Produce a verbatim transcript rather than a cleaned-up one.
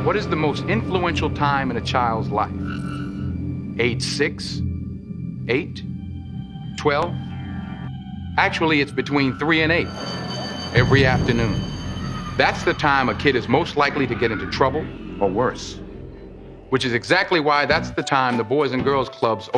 What is the most influential time in a child's life? Age six? Eight? Twelve? Actually, it's between three and eight, every afternoon. That's the time a kid is most likely to get into trouble or worse, which is exactly why that's the time the Boys and Girls Clubs